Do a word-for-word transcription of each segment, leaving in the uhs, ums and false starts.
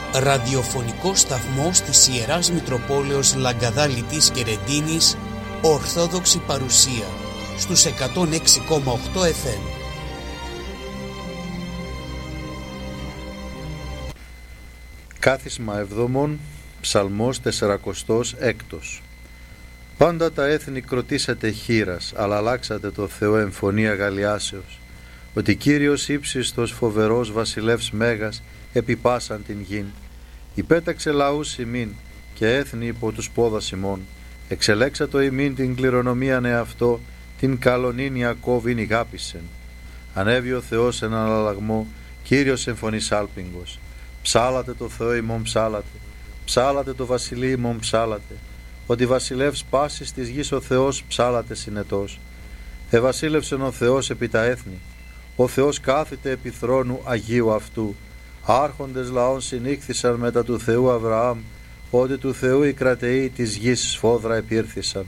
ραδιοφωνικό σταθμός της Ιεράς Μητροπόλεως Λαγκαδάλητης και Ρεντίνης, Ορθόδοξη παρουσία, στους εκατόν έξι κόμμα οκτώ εφ εμ. Κάθισμα εβδομών, Ψαλμός τεσσαρακοστός έκτος. Πάντα τα έθνη κροτήσατε χήρας, αλλά αλλάξατε το Θεό εμφωνία αγαλιάσεως. Ότι Κύριος ύψιστος φοβερός βασιλεύς μέγας επιπάσαν την γην. Υπέταξε λαούς ημίν και έθνη υπό τους πόδας ημών. Εξελέξατο ημίν την κληρονομίαν εαυτό, την καλονήν Ιακώβην ηγάπησεν. Ανέβη ο Θεός εν αναλλαγμό, Κύριος εμφωνής άλπιγγος. Ψάλατε το Θεό ημών ψάλατε, ψάλατε το βασιλεί ημών ψάλατε. Ότι βασιλεύς πάσης της γης ο Θεός ψάλατε συνετός. Εβασίλευσεν ο Θεός επί τα έθνη, ο Θεός κάθεται επί θρόνου Αγίου αυτού. Άρχοντες λαών συνήχθησαν μετά του Θεού Αβραάμ, ότι του Θεού οι κρατεοί της γης σφόδρα επήρθησαν.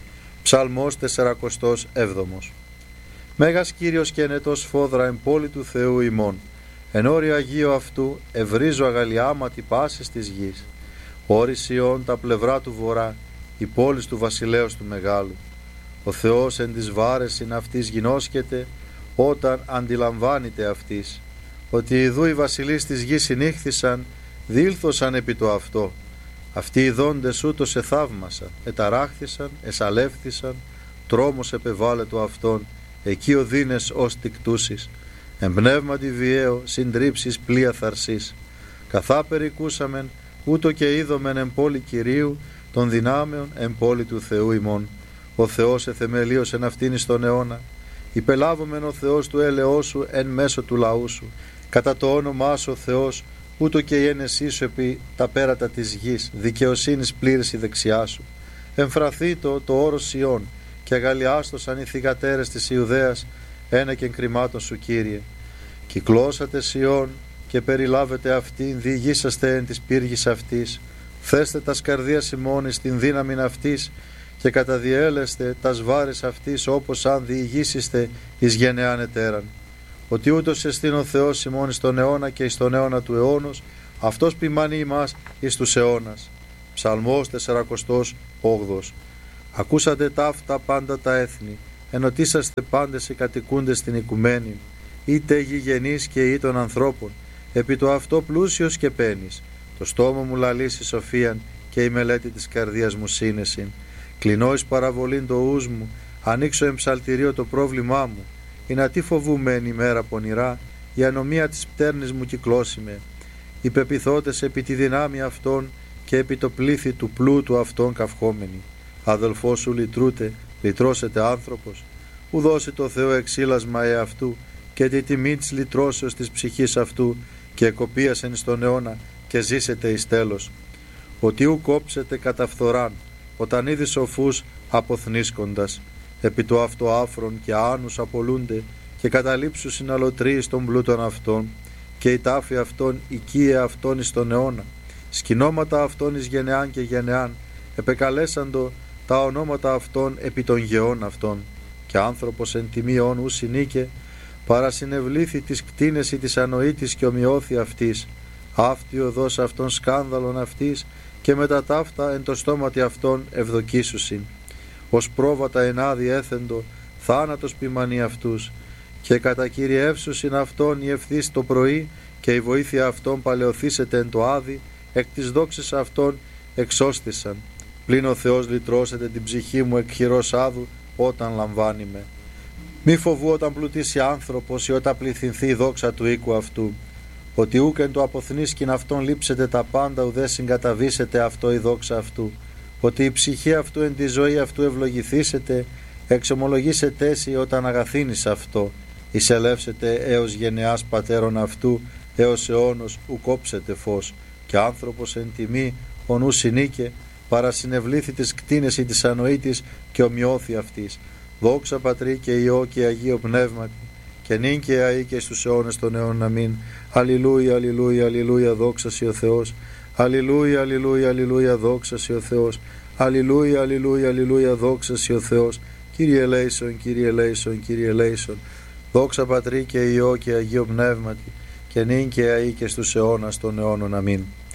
Ψαλμός τεσσαρακοστός έβδομος. Μέγας Κύριος και ενετός σφόδρα εν πόλη του Θεού ημών. Εν όριο Αγίου αυτού ευρίζω αγαλιάματι πάσης της γης. Όρης Ιών τα πλευρά του βορρά, η πόλης του βασιλέως του μεγάλου. Ο Θεός εν της βάρεσιν αυτής γινώσκεται, όταν αντιλαμβάνεται αυτής, ότι ιδού οι βασιλείς της γης συνήχθησαν, δήλθωσαν επί το αυτό. Αυτοί οι δόντες ούτως εθαύμασαν, εταράχθησαν, εσαλεύθησαν, τρόμος επεβάλλε το αυτόν, εκεί οδύνες ως τικτούσεις. Εμπνεύματι βιαίο, συντρίψεις πλοία θαρσής. Καθά περικούσαμεν, ούτω και είδομεν εν πόλη Κυρίου, των δυνάμεων εν πόλη του Θεού ημών. Ο Θεός εθεμελίωσεν αυτήν εις τον αιώνα. Υπελάβομεν ο Θεός του έλεός σου εν μέσω του λαού σου. Κατά το όνομά σου ο Θεός, ούτω και η ένεσή σου επί τα πέρατα της γης, δικαιοσύνης πλήρης η δεξιά σου. Εμφραθήτω το όρος Ιών, και αγαλιάστοσαν οι θυγατέρες της Ιουδαίας, ένα και κρυμάτων σου Κύριε. Κυκλώσατε Σιών και περιλάβετε αυτήν, διηγήσαστε εν της πύργης αυτής. Θέστε τας καρδίας ημών εις την δύναμην αυτής και καταδιέλεστε τας βάρες αυτής, όπως αν διηγήσιστε εις γενεάν ετέραν. Ότι ούτως εστίν ο Θεός ημών εις τον αιώνα και εις τον αιώνα του αιώνος, αυτός ποιμάνει ημάς εις τους αιώνας. Ψαλμός τεσσαρακοστός όγδος. Ακούσατε ταύτα πάντα τα έθνη, ενωτήσαστε πάντες οι κατοικούντες στην οικουμένη, είτε γηγενείς και ή των ανθρώπων, επί το αυτό πλούσιος και πένης. Το στόμα μου λαλήσει σοφίαν και η μελέτη της καρδίας μου σύνεσιν. Κλεινώ εις παραβολήν το ους μου, ανοίξω εμψαλτηρίο το πρόβλημά μου. Η να τι φοβούμαι εν ημέρα πονηρά, η ανομία της πτέρνης μου κυκλώσιμε. Οι πεπιθώτες επί τη δυνάμει αυτών και επί το πλήθη του πλούτου αυτών καυχόμενοι. Αδελφός σου λυτρούτε, λυτρώσετε άνθρωπος. Ου δώσει το Θεό εξήλασμα εαυτού και τη τιμή της λυτρώσεως της ψυχής αυτού και εκοπίασεν εις τον αιώνα και ζήσετε εις τέλος. Ότι ου κόψετε κατά φθοράν, όταν είδη σοφούς αποθνίσκοντας. Επί το αυτό άφρον και άνους απολούνται και καταλήψου συναλωτρείς των πλούτων αυτών και η τάφη αυτών οικία αυτών εις τον αιώνα. Σκηνώματα αυτών εις γενεάν και γενεάν επεκαλέσαντο τα ονόματα αυτών επί των γεών αυτών. Και άνθρωπος εν τιμή όνου συνήκε, παρασυνευλήθη της κτίνες ή της ανοήτης και ομοιώθη αυτής. Αυτή οδός αυτών σκάνδαλον αυτής και μετά ταύτα εν το στόματι αυτών ευδοκίσουσιν. Ως πρόβατα ενάδει έθεντο, θάνατος ποιμανεί αυτούς. Και κατακυριεύσουσιν αυτών η ευθύς το πρωί και η βοήθεια αυτών παλαιοθήσεται εν το άδει, εκ της δόξης αυτών εξώστησαν. Πλην ο Θεός λυτρώσετε την ψυχή μου εκ χειρός άδου όταν λαμβάνει με. Μη φοβού όταν πλουτίσει άνθρωπος ή όταν πληθυνθεί η δόξα του οίκου αυτού. Ότι ούκεν το αποθνίσκην αυτόν λείψετε τα πάντα, ουδέ συγκαταβήσετε αυτό η δόξα αυτού. Ότι η ψυχή αυτού εν τη ζωή αυτού ευλογηθήσετε, εξομολογήσετε εσύ όταν αγαθύνεις αυτό. Εισελεύσετε έως γενεάς πατέρων αυτού, έως αιώνος ου κόψετε φως. Και άνθρωπος εν τιμή ονού συνήκε, παρασυνευλήθη της κτίνες ή της ανοήτης και ομοιώθη αυτής. Δόξα Πατρί και Υιό και Αγίο Πνεύματι, και νυν και αεί και στους αιώνες των αιώνων αμήν. Αλληλούια, αλληλούια, αλληλούια, δόξα σοι ο Θεός. Αλληλούια, αλληλούια, αλληλούια, δόξα σοι ο Θεός. Αλληλούια, αλληλούια, αλληλούια, δόξα σοι ο Θεός. Κύριε ελέησον, Κύριε ελέησον, Κύριε ελέησον. Δόξα Πατρί και Υιό και Αγίο Πνεύματι, και νυν και αεί και στους αιώνας των αιώνων αμήν.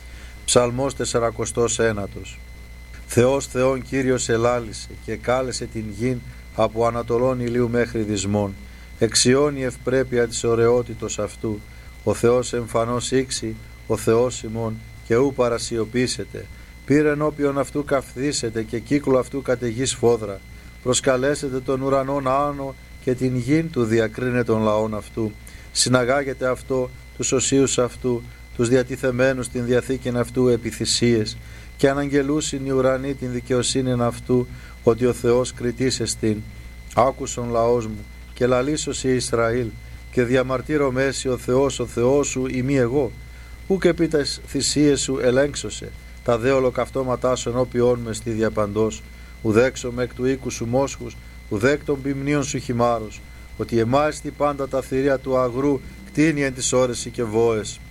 Ψαλμός τεσσαρακοστός ένατος. Θεός Θεόν Κύριος ελάλησε και κάλεσε την γην από ανατολών ηλίου μέχρι δυσμών. Εξιώνει ευπρέπεια της ωραιότητος αυτού. Ο Θεός εμφανώς ήξη, ο Θεός ημών, και ου παρασιωπήσετε. Πήρε ενώπιον αυτού καυθήσετε και κύκλο αυτού καταιγής φόδρα. Προσκαλέσετε τον ουρανόν άνω και την γην του διακρίνε των λαών αυτού. Συναγάγετε αυτό τους οσίους αυτού, τους διατιθεμένους την διαθήκην αυτού επιθυσίες, και αναγγελούσιν οι ουρανοί την δικαιοσύνην αυτού, ότι ο Θεός κριτής εστίν. Άκουσον λαός μου και λαλήσωσι Ισραήλ, και διαμαρτύρω μέση ο Θεός ο Θεός σου ημί εγώ. Ούκ επί τας θυσίες σου ελέγξωσε, τα δε ολοκαυτώματά σου ενώπιόν με στη διαπαντός. Ουδέξομαι εκ του οίκου σου μόσχους, ουδέκ των ποιμνίων σου χυμάρους, ότι εμάιστη πάντα τα θηρία του αγρού κτίνει εν τις ώρες και βόες.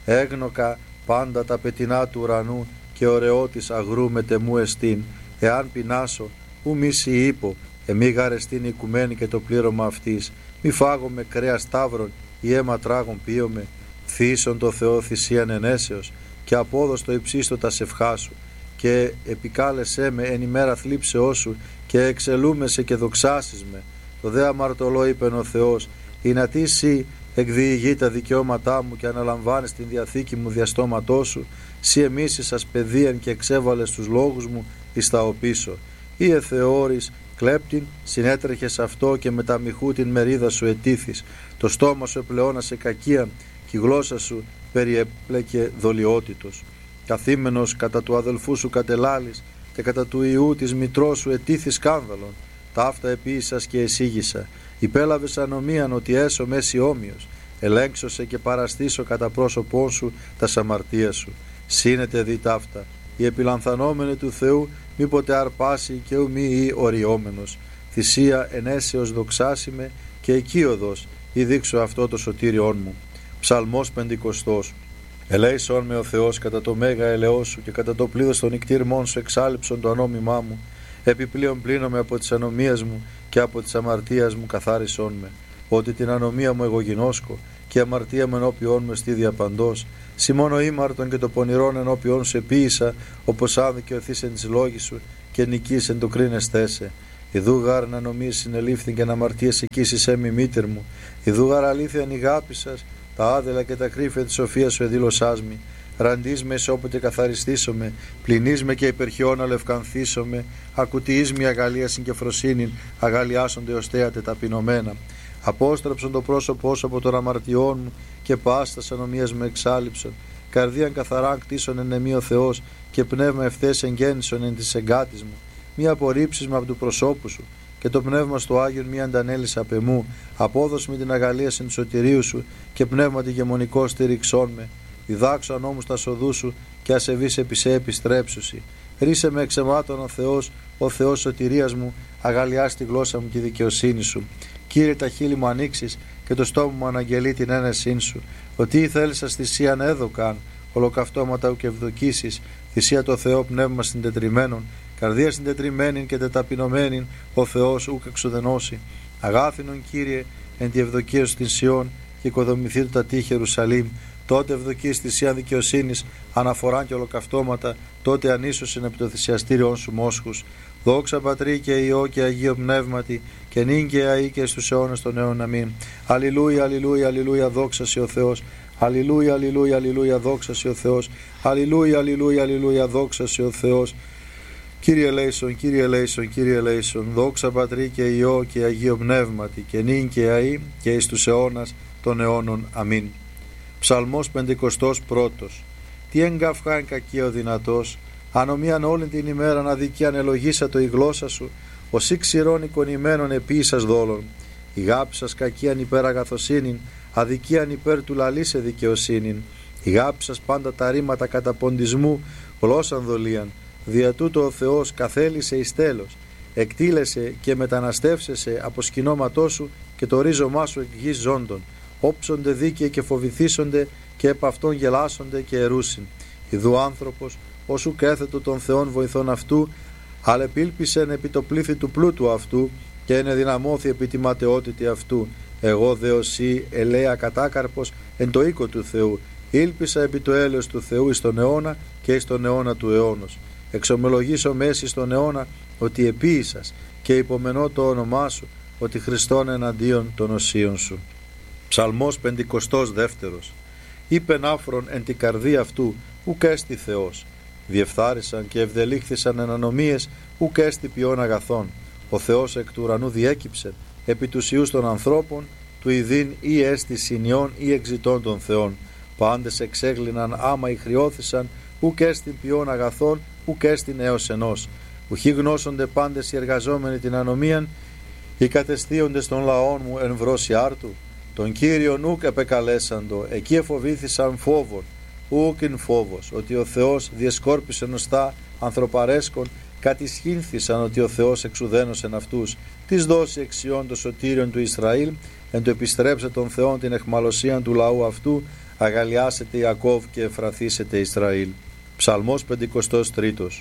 Έγνοκα πάντα τα πετεινά του ουρανού, και ωραιότης αγρού μετεμού εστίν. Εάν πεινάσω, ου μίση είπω, εμί γαρεστήν οικουμένη και το πλήρωμα αυτής. Μη φάγομαι κρέα σταύρων ή αίμα τράγων πίωμε. Θύσον το Θεό θυσίαν ενέσεως, και απόδοστο υψίστο τα σευχά σου. Και επικάλεσέ με εν ημέρα θλίψεώς σου, και εξελούμεσαι και δοξάσεις με. Το δε αμαρτωλό είπεν ο Θεός, ή να τι σύ εκδιηγεί τα δικαιώματά μου και αναλαμβάνεις την διαθήκη μου διαστόματός σου. Σύ εμίσησας παιδείαν και εξέβαλες τους λόγους μου εις τα οπίσω. Ή εθεώρης κλέπτην συνέτρεχες αυτό, και με τα μοιχού την μερίδα σου ετήθης. Το στόμα σου επλεώνασε κακία, και η γλώσσα σου περιέπλεκε δολιότητος. Καθήμενος κατά του αδελφού σου κατελάλης, και κατά του ιού της μητρός σου ετήθη σκάνδαλον. Ταύτα επίησας και εσύγησα. Υπέλαβες ανομίαν ότι έσω μέση όμοιος. Ελέγξωσε και παραστήσω κατά πρόσωπόν σου τα σαμαρτία σου. Σύνετε δι ταύτα. Η επιλανθανόμενη του Θεού μήποτε αρπάσει, και ου μη ή οριόμενος. Θυσία ενέσεως δοξάσιμε, και οικείοδος ή δείξω αυτό το σωτήριόν μου. Ψαλμός πεντηκοστός. Ελέησον με ο Θεός κατά το μέγα ελεός σου, και κατά το πλήθος των νικτήρμών σου εξάλληψον το ανόμημά μου. Επιπλέον πλύνομαι από τις ανομίες μου, και από τις αμαρτίας μου καθάρισόν με. Ότι την ανομία μου εγώ γινώσκω, και η αμαρτία μου ενώπιόν με στη διαπαντός. Σιμώνο ήμαρτον και το πονηρόν ενώπιόν σου επίησα, όπως άδικαιωθείς εν της λόγης σου, και νικείς εν το κρίνεστέσαι. Ιδού γάρ να νομίες συνελήφθην, και να αμαρτίες εκείσεις έμι μήτερ μου. Ιδού γάρ αλήθεια νηγάπησας, τα άδελα και τα κρύφια της σοφίας σου εδήλωσάς μη. Ραντείς με όποτε καθαριστήσομαι, πληνείς με και υπερχιόν αλευκανθήσομαι. Ακουτιείς με αγαλίασιν και φροσύνην, αγαλιάσονται οστέατε ταπεινωμένα. Απόστρεψον το πρόσωπό σου από των αμαρτιών μου, και πάστας ανομίας με εξάλληψον. Καρδίαν καθαράν κτίσον εν εμεί ο Θεός, και πνεύμα ευθές εγγέννησον εν της εγκάτης μου. Μη απορρίψεις με από του προσώπου σου, και το πνεύμα στο Άγιον μη αντανέλεις απ' εμού. Απόδος με την αγαλίαση του σωτηρίου σου, και πνεύμα τη γεμονικό στήριξόν με. Διδάξω ανώμους τα σοδού σου, και ασεβείς επί σε επιστρέψουσι. Ρίσε με εξαιμάτων ο Θεός, ο Θεός σωτηρίας μου, αγαλιάς τη γλώσσα μου και δικαιοσύνη σου. Κύριε, τα χείλη μου ανοίξεις, και το στόμα μου αναγγελεί την ένεσήν σου. Ότι ή θέλησας θυσίαν έδωκαν, ολοκαυτώματα ουκ ευδοκίσεις. Θυσία το Θεό πνεύμα συντετριμένων, καρδία συντετριμένην και τεταπεινωμένην, ο Θεός ουκ εξουδενώσει. Αγάθινον Κύριε, εν τη ευδοκία σου την Σιών, και οικοδομηθεί το τα τείχη Ιερουσαλήμ. Τότε ευδοκείς θυσία δικαιοσύνης, αναφοράν και ολοκαυτώματα, τότε ανίσωσιν επί το θυσιαστήριον σου μόσχους. Δόξα Πατρί και Υιό και Αγίο Πνεύματι, και νυν και αεί και στους αιώνες των αιώνων. Αμήν. Αλληλούια, αλληλούια, αλληλούια, δόξα σοι ο Θεός. Αλληλούια, αλληλούια, αλληλούια, δόξα σοι ο Θεός. Αλληλούια, αλληλούια, αλληλούια, δόξα σοι ο Θεός. Κύριε ελέησον, Κύριε ελέησον, Κύριε ελέησον. Δόξα Πατρί και Υιό και Αγίο Πνεύματι, και νυν και αεί και εις τους αιώνας των αιώνων. Αμήν. Ψαλμός πεντηκοστός πρώτος. Τι εγκαυχάν κακία ο δυνατός, ανομίαν όλη την ημέραν αδικίαν ελογίσατο η γλώσσα σου, ως ή ξηρών εικονημένων επίησας δόλων. Η γάπη σας κακίαν υπέρ αγαθοσύνην, αδικίαν υπέρ του λαλήσε δικαιοσύνην. Η γάπη σας πάντα τα ρήματα καταποντισμού, γλώσσαν δολίαν. Δια τούτο ο Θεός καθέλησε εις τέλος, εκτήλεσε και μεταναστεύσεσαι από σκηνώματό σου, και το ρίζωμά σου εκ γης ζώντων. Όψονται δίκαιοι και φοβηθήσονται, και επ' αυτόν γελάσονται και ερούσιν. Ιδού άνθρωπος, όσου κέθετο των Θεών βοηθών αυτού, αλεπίλπισεν επί το πλήθη του πλούτου αυτού, και ενεδυναμώθη επί τη ματαιότητη αυτού. Εγώ δε οσί ελέα κατάκαρπος εν το οίκο του Θεού, Ήλπισα επί το έλεος του Θεού εις τον αιώνα και εις τον αιώνα του αιώνος. Εξομολογήσω μέση στον αιώνα ότι επίησας και υπομενώ το όνομά σου, ότι Χριστόν εναντίον των οσίων σου. Ψαλμός πεντηκοστός δεύτερος. Είπεν άφρον εν τη καρδία αυτού, ουκ έστι Θεός. Διεφθάρισαν και ευδελήχθησαν εν ανομίες, ουκ έστι ποιόν αγαθών. Ο Θεός εκ του ουρανού διέκυψε, επί τους ιούς των ανθρώπων, του ειδήν ή έστι συνιών ή εξητών των Θεών. Πάντες εξέγλυναν άμα ηχριώθησαν, ουκ έστι ποιόν αγαθών, ουκ έστι έως ενός. Ουχή γνώσονται πάντες οι εργαζόμενοι την ανομίαν, οι κατεστίοντες των λαών μου εν βρώσει άρτου. Τον Κύριον ουκ επεκαλέσαντο, εκεί εφοβήθησαν φόβον, ουκ ειν φόβος, ότι ο Θεός διεσκόρπισε νοστά ανθρωπαρέσκον, κατησχύνθησαν ότι ο Θεός εξουδένωσεν αυτούς, της δώσει εξιών το σωτήριον του Ισραήλ, εν το επιστρέψε τον Θεόν την εχμαλωσίαν του λαού αυτού, αγαλιάσετε Ιακώβ και εφραθήσετε Ισραήλ. Ψαλμός πεντηκοστός τρίτος.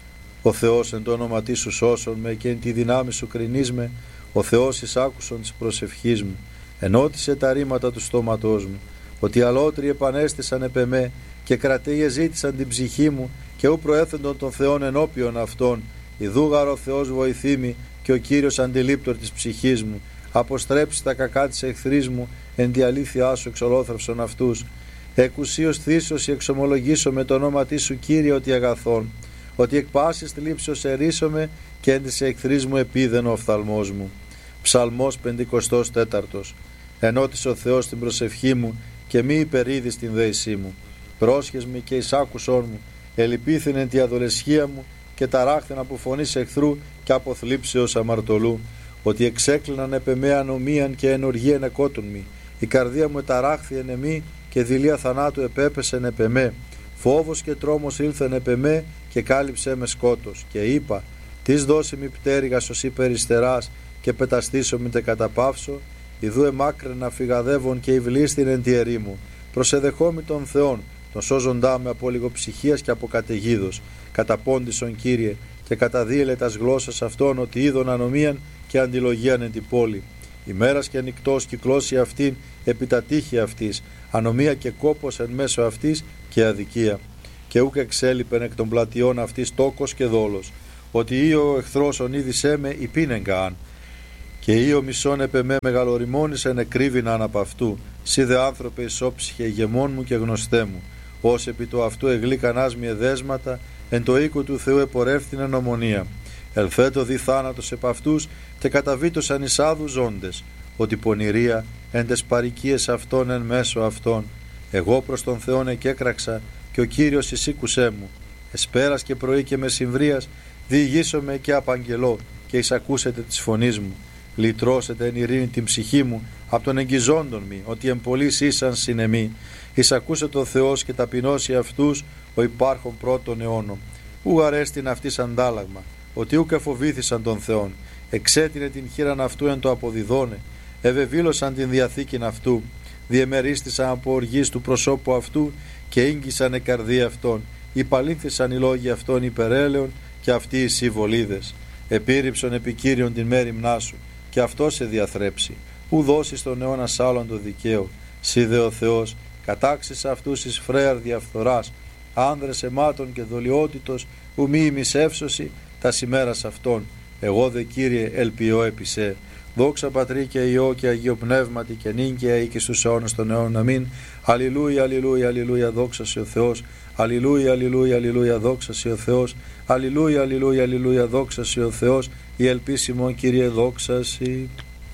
Ο Θεός εν το όνομα σου σώσον με και εν τη δυνάμει σου κρινείς με, ο Θεός εισάκουσον της προσευχής μου, ενώτισε τα ρήματα του στόματός μου, ότι οι αλότριοι επανέστησαν επ' εμέ και κρατείε ζήτησαν την ψυχή μου και ου προέθεντον των Θεών ενώπιον αυτών, ιδούγαρ ο Θεός βοηθήμη και ο Κύριος αντιλήπτορ της ψυχής μου, αποστρέψει τα κακά της εχθρής μου, εν τη αλήθειά σου εξολόθρευσον αυτούς. Εκουσίως θύσος εξομολογήσω με το όνομα σου Κύριε ότι αγαθών, ότι εκ πάσης θλίψεως ερίσομαι και εν της εχθρής μου επίδεν ο οφθαλμός μου. Ψαλμός πεντηκοστός τέταρτος. Ενώτησε ο Θεός την προσευχή μου και μη υπερίδεις την δέησή μου. Πρόσχες με και εισάκουσόν μου, ελυπήθην εν τη αδολεσχία μου και ταράχθην από φωνής εχθρού και από θλίψεως αμαρτωλού, ότι εξέκλειναν επ' εμέ ανομίαν και ενοργίαν εκότουν μη. Η καρδία μου εταράχθη εν εμή και δειλία θανάτου επέπεσεν επ' εμέ. Φόβος και τρόμος ήλθεν επ' εμέ και κάλυψε με σκότος. Και είπα, τις δώσει μη πτέρυγας ως υπεριστεράς και πεταστήσω μη τε καταπαύσω. Ιδού εμάκραινα φυγαδεύων και υβλίστην εν τη ερήμου. Προσεδεχόμη των Θεών, τον σώζοντά με από λιγοψυχίας και από καταιγίδος. Καταπόντισον Κύριε και καταδίελε τας γλώσσας αυτών ότι είδων ανομίαν και αντιλογίαν εν την πόλη. Ημέρας και νυκτός κυκλώσει αυτήν επί τα τείχη αυτής, ανομία και κόπος εν μέσω αυτής και αδικία. Και ούκ εξέλιπεν εκ των πλατιών αυτής τόκος και δόλος, ότι ή ο εχθρός ονείδησέ με υπήνεγκα, και ή ο μισόν επ' εμέ μεγαλοριμόνησεν εκρύβηναν από αυτού. Σύ δε άνθρωπε ισόψυχε ηγεμόν μου και γνωστέ μου, ως επί το αυτού εγλίκανάς μη εδέσματα, εν το οίκο του Θεού επορεύθυνεν ομονία. Ελθέτω δι θάνατος επ' αυτούς και καταβήτωσαν εισάδου ζώντες, ότι πονηρία εν τες παροικίες αυτών εν μέσω αυτών. Εγώ προς τον Θεόν εκέκραξα και ο Κύριος εισήκουσέ μου. Εσπέρας και πρωί και μεσημβρίας διηγήσομαι και απαγγελώ και εισακούσετε της φωνής μου. Λυτρώσετε εν ειρήνη την ψυχή μου από τον εγγυζόντων μη, ότι εμπολείς ήσαν συνεμή. Εισακούσε το Θεός και ταπεινώσει αυτούς ο υπάρχον πρώτων αιώνων. Ου αρέστην αυτής αντάλλαγμα, ότι ούκ εφοβήθησαν τον Θεόν. Εξέτεινε την χείραν αυτού εν το αποδιδώνε. Ευεβήλωσαν την διαθήκην αυτού. Διεμερίστησαν από οργής του προσώπου αυτού και ίγγισαν η καρδία αυτών. Υπαλήθησαν οι λόγοι αυτών υπερέλεων και αυτοί οι συμβολίδες. Επίρρηψον επικύριον την μέρημνά σου και αυτό σε διαθρέψει. Ου δώσει τον αιώνα σ' άλλον το δικαίο. Σύ δε ο Θεός κατάξεις αυτούς εις φρέαρ διαφθοράς, άνδρες αιμάτων και δολιότητος, ου μη ημισεύσωση τα σημέρας αυτών. Εγώ δε Κύριε ελπιώ επί σε. Δόξα Πατρί και Υιό και Αγίο Πνεύματι και νυν και αεί και στους αιώνας των αιώνων. Αμήν. Αλληλούια, αλληλούια, αλληλούια, δόξα σε ο Θεός. Αλληλούια, αλληλούια, αλληλούια, δόξα σε ο Θεός. Αλληλούια, αλληλούια, αλληλούια, δόξα σε ο Θεός. Η ελπίσιμο Κύριε δόξα σε.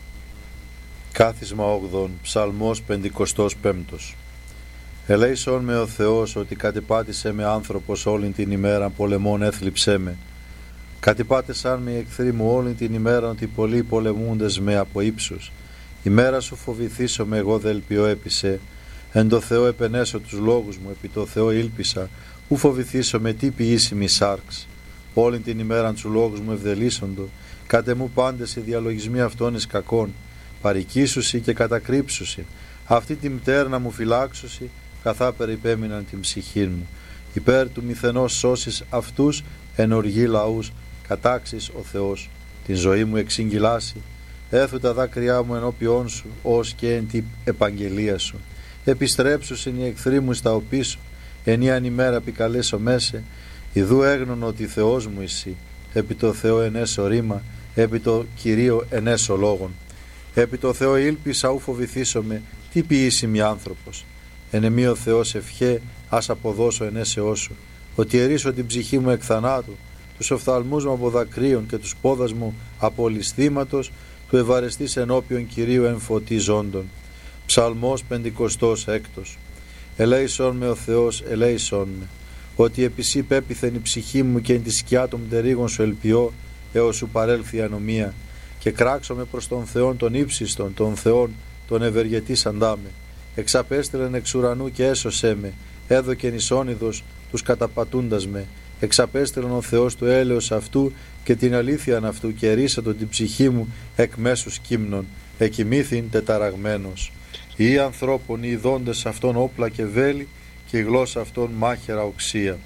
Κάθισμα όγδον, Ψαλμός πεντηκοστός πέμπτος. Ελέησον με ο Θεός ότι κατεπάτησε με άνθρωπος όλην την ημέρα, πολεμών έθλιψέ με. Κατεπάτησαν με οι εχθροί μου όλην την ημέρα, ότι πολλοί πολεμούντες με από ύψους. Η μέρα σου φοβηθήσω με, εγώ δε ελπιώ έπισε. Εν το Θεό επενέσω τους λόγους μου, επί το Θεό ήλπισα. Ου φοβηθήσω με τι ποιήσιμη σάρξ. Όλην την ημέραν του λόγους μου ευδελίσσοντο. Κάτε μου πάντες οι διαλογισμοί αυτών εις κακών. Παρικήσουσι και κατακρύψουσι. Αυτή τη μητέρνα μου φυλάξουσι, καθά περιπέμειναν την ψυχή μου. Υπέρ του μηθενός σώσεις αυτούς, εν οργή λαούς, κατάξεις ο Θεός. Την ζωή μου εξηγγυλάσει, έθου τα δάκρυά μου ενώπιόν σου, ως και εν την επαγγελία σου. επιστρέψουσιν οι εχθροί μου στα οπίσω, ενίαν ημέρα επικαλέσω μέσε, ιδού έγνων ότι Θεός μου εσύ, επί το Θεό ενέσω ρήμα, επί το Κυρίο ενέσω λόγων. Επί το Θεό ήλπισα ου φοβηθήσομαι, τι ποιήσιμη άνθρωπος. Εν εμή ο Θεός ευχέ, ας αποδώσω ενέσεώ σου, ότι ερίσω την ψυχή μου εκ θανάτου, τους οφθαλμούς μου από δακρύων και τους πόδας μου από ληστήματος, του ευαρεστής ενώπιον Κυρίου εν φωτί ζώντων. Ψαλμός πεντηκοστός έκτος. Ελέησον με ο Θεός, ελέησον με, ότι επισή πέπιθεν η ψυχή μου και εν τη σκιά των μτερίγων σου ελπιώ, έως σου παρέλθει η ανομία, και κράξομαι προς τον Θεόν των ύψιστον, τον Θεόν τον ευεργετής αντάμε. Εξαπέστειλεν εξ ουρανού και έσωσέ με, έδωκεν εις όνειδος τους καταπατούντας με. Εξαπέστειλεν ο Θεός του έλεος αυτού και την αλήθειαν αυτού, και ερίσατο την ψυχή μου εκ μέσους κύμνων, εκοιμήθην τεταραγμένος. Οι ανθρώπων οι ειδώντες αυτών όπλα και βέλη, και η γλώσσα αυτών μάχαιρα οξία.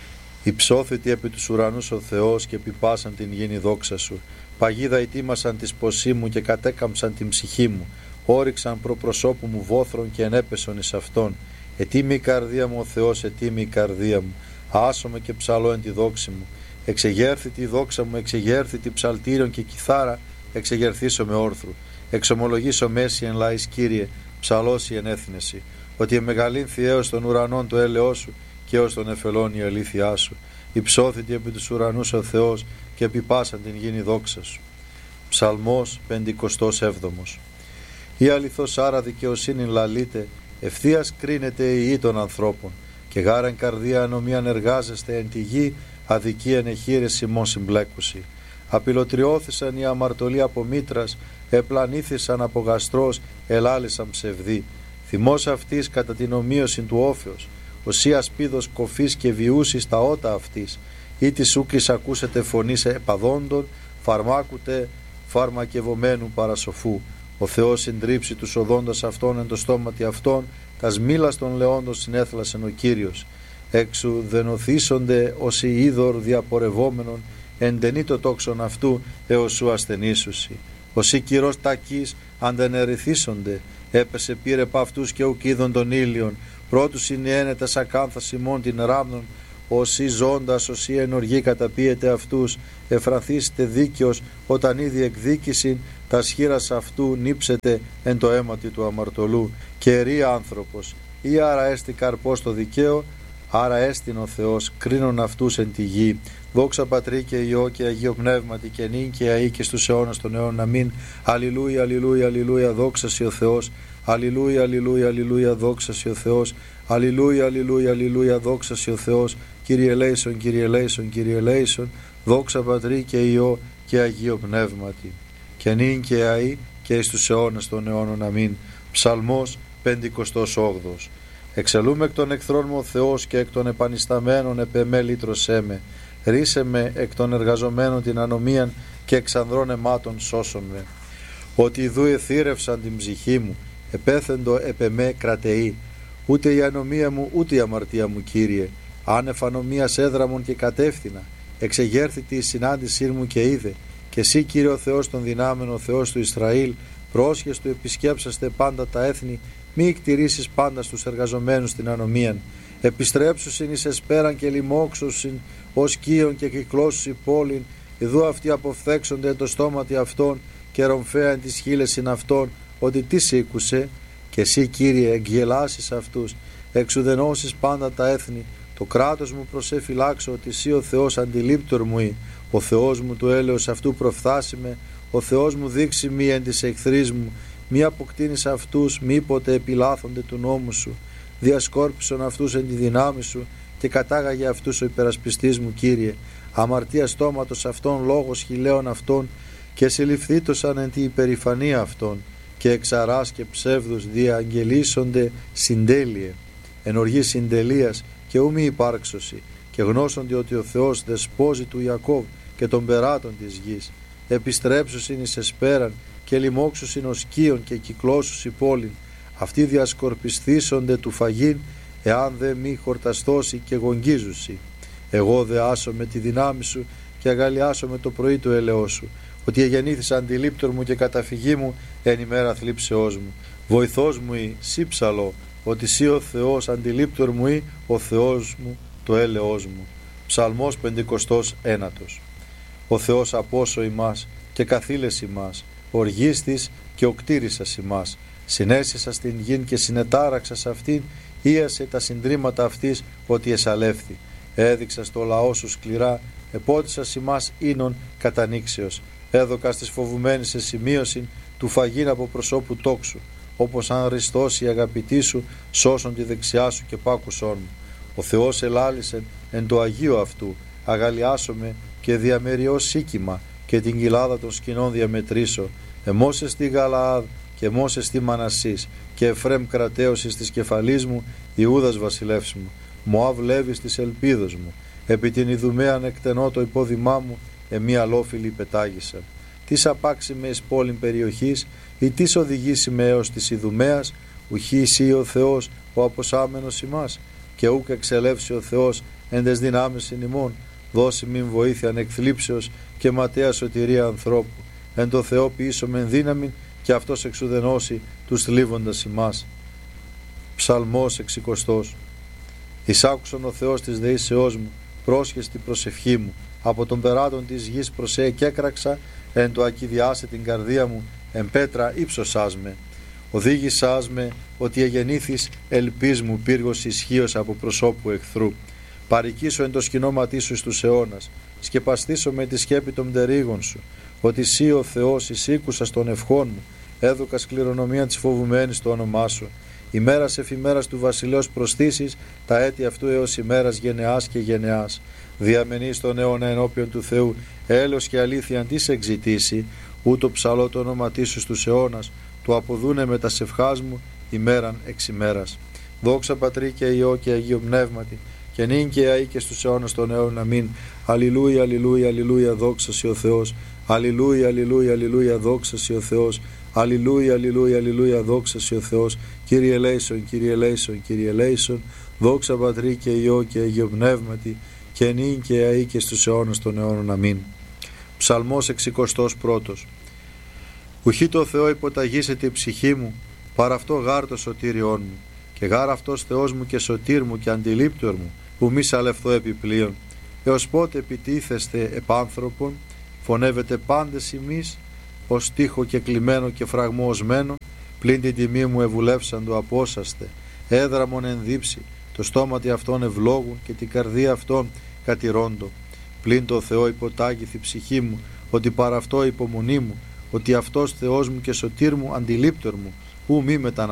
Υψώθητη επί τους ουρανούς ο Θεός, και επιπάσαν την γήνη δόξα σου. Παγίδα ετοίμασαν τη σποσή μου και κατέκαμψαν την ψυχή μου. Όριξαν προ προσώπου μου βόθρων και ενέπεσον εις αυτόν. Ετοίμη η καρδία μου ο Θεός, ετοίμη η καρδία μου. Άσομαι και ψαλώ εν τη δόξη μου. Εξεγέρθητη η δόξα μου, εξεγέρθητη ψαλτήριον και κιθάρα, εξεγερθήσω με όρθρου. Εξομολογήσω μέση εν λαής Κύριε, ψαλώσει εν έθνεση. Ότι εμεγαλύνθη έως των ουρανών το έλεος σου, και έως των εφελών η αλήθειά σου. Υψώθητη επί τους ουρανούς ο Θεός, και επιπάσαν την γήνη δόξα σου. Ψαλμός πεντηκοστός έβδομος. Η αληθώς άρα δικαιοσύνη λαλείτε, ευθείας κρίνεται η γη των ανθρώπων, και γάραν καρδία ανομίαν εργάζεστε εν τη γη, αδικίαν εχείρες ημών συμπλέκουσι. Απειλωτριώθησαν οι αμαρτωλοί από μήτρας, επλανήθησαν από γαστρός, ελάλησαν ψευδοί. Θυμός αυτής κατά την ομοίωση του όφεως, οσί ασπίδος κοφής και βιούσης τα ότα αυτής, ή της ούκης ακούσετε φωνής επαδόντων, φαρμάκουτε φαρμακευομένου παρασοφού. Ο Θεός συντρίψει τους οδόντας αυτών εν το στόματι αυτών, τας μήλας των λεόντων συνέθλασεν ο Κύριος. Έξου δενοθήσονται όσοι είδωρ διαπορευόμενον, εντενεί το τόξον αυτού έως σου ασθενήσουσι. Όσοι κυρός τακείς αντενερηθήσονται, έπεσε πήρε π' αυτούς και ουκ είδων των ήλιων, πρώτους συνιένεται σακάνθας ημών την ράμνων, όσοι ζώντας, όσοι ενοργοί καταπίεται αυτούς, εφραθήσετε δίκαιος, όταν ήδη εκδίκησιν, τα σχήρας αυτού νύψετε εν το αίματι του αμαρτωλού, και ερεί άνθρωπος, ή άρα έστι καρπός το δικαίο, άρα έστειν ο Θεός, κρίνον αυτούς εν τη γη. Δόξα Πατρί και Υιό και Αγίο Πνεύματι, και νυν και αεί και στους αιώνας των αιώνων. Αμήν. Αλληλούια, αλληλούια, αλληλούια, δόξα σοι ο Θεός. Αλληλούια, αλληλούια, αλληλούια, δόξα σοι ο Θεός. Αλληλούια, αλληλούια, αλληλούια, δόξα σοι ο Θεός. Κύριε ελέησον, Κύριε ελέησον, Κύριε ελέησον. Δόξα Πατρί και Υιό και Αγίο Πνεύματι, και νυν και αεί και εις τους αιώνας των αιώνων. Αμήν. Ψαλμός πεντηκοστός όγδοος. Εξελούμε εκ των εχθρών μου ο Θεός, και εκ των επανισταμένων επεμέ λύτρωσέ με. Ρίσε με εκ των εργαζομένων την ανομίαν, και εξ ανδρών αιμάτων σώσον με. Ότι ιδού εθύρευσαν την ψυχή μου, επέθεντο επεμέ κρατεή. Ούτε η ανομία μου, ούτε η αμαρτία μου, Κύριε. Άνευ ανομίας έδραμον και κατεύθυνα. Εξεγέρθητη η συνάντησή μου και είδε. Και εσύ, Κύριε ο Θεός των δυνάμεων, ο Θεός του Ισραήλ, πρόσχες του επισκέψαστε πάντα τα έθνη, μη εκτηρήσεις πάντα στους εργαζομένους την ανομίαν. Επιστρέψουσιν εις εσπέραν και λοιμόξουσιν ως κύον και κυκλώσουσι πόλην, ιδού αυτοί αποφθέξονται εν το στόματι αυτών, και ρομφέαν τις χείλεσιν αυτών, ότι τι σήκουσε. Και εσύ, Κύριε, εγγελάσεις αυτούς, εξουδενώσεις πάντα τα έθνη. Το κράτος μου προσεφυλάξω, ότι εσύ ο Θεός αντιλήπτορ μου ή, ο Θεός μου του έλεος αυτού προφθάσει με, ο Θεός μου δείξει μη εν της εχθρής μου, μη αποκτήνεις αυτούς, μήποτε επιλάθονται του νόμου σου. Διασκόρπισον αυτούς εν τη δυνάμει σου, και κατάγαγε αυτούς ο υπερασπιστής μου, Κύριε. Αμαρτία στόματος αυτών, λόγος χιλέων αυτών, και συλληφθήτωσαν εν τη υπερηφανία αυτών, και εξαράς και ψεύδους διαγγελίσονται συντέλειε. Εν οργή συντελείας και ου μη υπάρξωση, και γνώσονται ότι ο Θεός δεσπόζει του Ιακώβ και των περάτων της γης. Επιστρέψουσιν εις εσπέραν, και λοιμόξουσιν ως κύον, και κυκλώσουσι πόλην. Αυτοί διασκορπισθήσονται του φαγήν, εάν δε μη χορταστώσει και γογγίζουσι. Εγώ δε άσω με τη δυνάμει σου, και αγαλιάσω με το πρωί του έλεος σου, ότι εγεννήθησα αντιλήπτορ μου και καταφυγή μου εν ημέρα θλίψεώς μου. Βοηθός μου ή σύψαλο, ότι σύ ο Θεός αντιλήπτορ μου ή ο Θεός μου το έλεος μου. Ψαλμός πεντηκοστός ένατος. Ο Θεός απόσο ημάς και καθήλες ημάς, οργίστης και οκτήρισσας ημάς. Συνέσυσα στην γην και συνετάραξα σε αυτήν, ίασε τα συντρίμματα αυτής ότι εσαλεύθη. Έδειξα στο λαό σου σκληρά, επότισας ημάς ίνων κατανήξεως. Έδωκα στις φοβουμένης σε σημείωση του φαγήν από προσώπου τόξου, όπως αν ριστώσει η αγαπητή σου, σώσον τη δεξιά σου και πάκουσόν μου. Ο Θεός ελάλησεν εν το Αγίο αυτού, αγαλιάσομαι και διαμεριώς σίκημα και την κοιλάδα των σκηνών διαμετρήσω. Εμώσε στη Γαλαάδ και εμώσε στη Μανασής και Εφρέμ κρατέωσης της κεφαλής μου, Ιούδας βασιλεύς μου. Μωάβ Λέβης της ελπίδος μου, επί την Ιδουμαίαν εκτενώ το υπόδημά μου, εμεί αλόφιλοι πετάγησαν. Τις απάξει με εις πόλην περιοχής, ή τις οδηγήσει με έως της Ιδουμαίας, ουχή εσύ ο Θεός, ο αποσάμενος ημάς, και ούκ εξελεύσει ο Θεός εν τες δυνάμεις ημών, δώσει μην βοήθεια εκθλίψεως και ματέα σωτηρία ανθρώπου. Εν το Θεό ποιήσομεν δύναμην και αυτός εξουδενώσει τους θλίβοντας ημάς. Ψαλμός εξηκοστός. Εισάκουσον ο Θεός της δεήσεώς μου, πρόσχες την προσευχή μου, από τον περάτων της γης προσέ και έκραξα, εν το ακιδιάσε την καρδία μου, εν πέτρα ύψωσάς με. Οδήγησάς με ότι εγεννήθης ελπίς μου πύργος ισχύος από προσώπου εχθρού. Παρικήσω εν το σκηνώματί σου στους αιώνας, σκεπαστήσω με τη σκέπη των πτερίγων σου, ότι σύ ο Θεός εισήκουσας των ευχών μου, έδωκας κληρονομία της φοβουμένης το όνομά σου. Ημέρας εφημέρας του βασιλέως προσθήσεις, τα έτη αυτού έως ημέρας γενεάς και γενεάς. Διαμενείς τον αιώνα ενώπιον του Θεού, έλεος και αλήθεια τι σε εξητήσει, ούτω ψαλώ το όνοματί σου στους αιώνας, το αποδούνε με τα σευχάς μου ημέραν εξ ημέρας. Δόξα Πατρί και Υιό και Αγίο Πνεύματι, και νυν και αεί και στους αιώνας των αιώνων. Αμήν. Αλληλούια, αλληλούια, αλληλούια, δόξα σοι ο Θεός. Αλληλούια, αλληλούια, αλληλούια, δόξα σοι ο Θεός. Αλληλούια, αλληλούια, αλληλούια, δόξα σοι ο Θεός. Κύριε ελέησον, Κύριε ελέησον, Κύριε ελέησον. Δόξα Πατρί και Υιό και Αγίο Πνεύματι, και νυν και αεί και στους αιώνας των αιώνων. Αμήν. Ψαλμός εξηκοστός πρώτος. Ουχή το Θεό υποταγήσεται η ψυχή μου, παρά αυτό γάρ το σωτήριόν μου, και γάρ αυτός Θεός μου και σωτήρ μου και αντιλήπτορ μου, που μη σαλευθώ επιπλέον. Έως πότε επιτίθεστε επάνθρωπον, φωνεύετε πάντες ημείς, ως τείχο και κλειμένο και φραγμό οσμένο, πλην την τιμή μου ευουλεύσαν το απόσαστε, έδραμον ενδύψει, το στόματι αυτών ευλόγουν και την καρδία αυτών κατηρώντο. Πλην το Θεό υποτάγηθη ψυχή μου, ότι παρά αυτό υπομονή μου, ότι αυτός Θεός μου και σωτήρ μου αντιλήπτορ μου, ου μη μετανα